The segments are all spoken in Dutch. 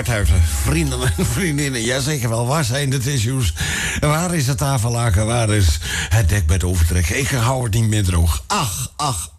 Marmertuiten, vrienden en vriendinnen. Jazeker wel, waar zijn de tissues? Waar is het tafellaken? Waar is het dekbed overtrekken? Ik hou het niet meer droog. Ach.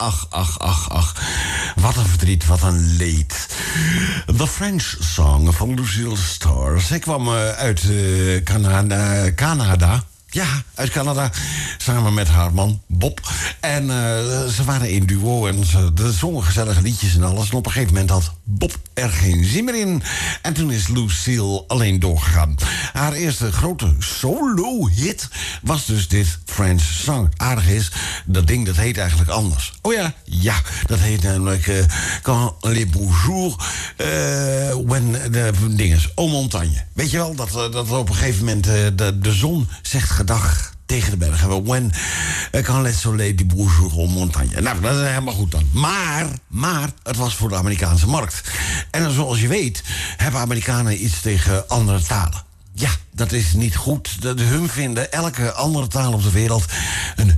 Wat een verdriet, wat een leed. The French Song van Lucille Starr. Zij kwam uit Canada. Ja, uit Canada. Samen met haar man, Bob. En ze waren in duo en ze zongen gezellige liedjes en alles. En op een gegeven moment had Bob er geen zin meer in. En toen is Lucille alleen doorgegaan. Haar eerste grote solo-hit was dus dit French Song. Aardig is, dat ding dat heet eigenlijk anders. Oh ja? Ja, dat heet namelijk Quand les beaux jours, when de dinges, au montagne. Weet je wel, dat op een gegeven moment de zon zegt gedag tegen de bergen. When quand le soleil du beau jour au montagne. Nou, dat is helemaal goed dan. Maar het was voor de Amerikaanse markt. En zoals je weet, hebben Amerikanen iets tegen andere talen. Ja, dat is niet goed. Hun vinden elke andere taal op de wereld een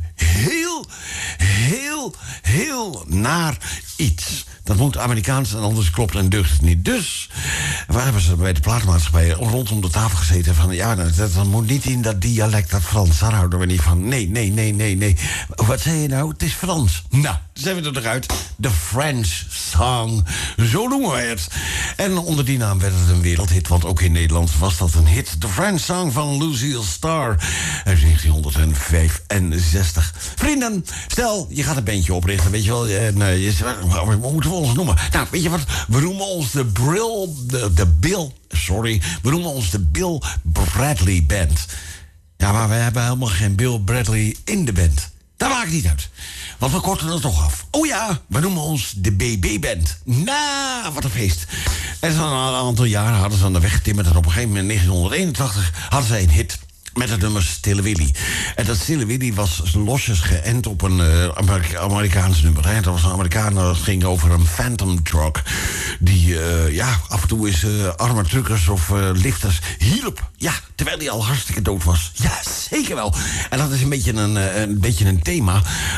heel naar iets. Dat moet Amerikaans en anders klopt en deugt het niet. Dus waar hebben ze bij de platenmaatschappij rondom de tafel gezeten van... ja, dat moet niet in dat dialect, dat Frans. Daar houden we niet van. Nee. Wat zei je nou? Het is Frans. Nou, zijn we er eruit. The French Song. Zo noemen wij het. En onder die naam werd het een wereldhit, want ook in Nederland was dat een hit. The French Song van Lucille Starr uit 1965. Vrienden, stel, je gaat een bandje oprichten, weet je wel. Hoe moeten we ons noemen? Nou, weet je wat? We noemen ons de Bill Bradley Band. Ja, maar we hebben helemaal geen Bill Bradley in de band. Dat maakt niet uit. Want we korten het toch af. Oh ja, we noemen ons de BB-band. Nou, wat een feest. En zo'n aantal jaren hadden ze aan de weg getimmerd. En op een gegeven moment, in 1981, hadden zij een hit met het nummer Stille Willy. En dat Stille Willy was losjes geënt op een Amerikaans nummer. Hè. Dat was een Amerikaan, dat ging over een phantom truck. Die af en toe is arme truckers of lifters hielp. Ja, terwijl hij al hartstikke dood was. Ja, zeker wel. En dat is een beetje een thema